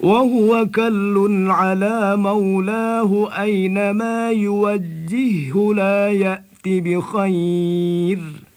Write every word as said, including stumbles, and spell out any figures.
وهو كل على مولاه أينما يوجهه لا يأت بخير.